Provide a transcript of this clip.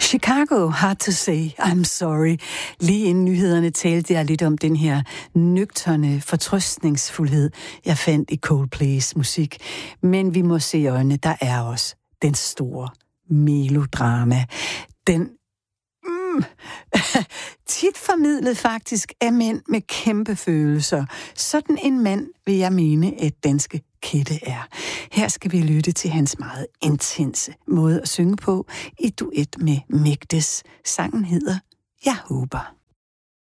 Chicago, Hard to Say, I'm Sorry. Lige inden nyhederne talte jeg lidt om den her nøgterne fortrøstningsfuldhed, jeg fandt i Coldplays musik. Men vi må se i øjnene, der er også den store melodrama. Den tit formidlet faktisk af mænd med kæmpe følelser. Sådan en mand vil jeg mene, at danske Kette er. Her skal vi lytte til hans meget intense måde at synge på i duet med Mægdes. Sangen hedder Jeg håber.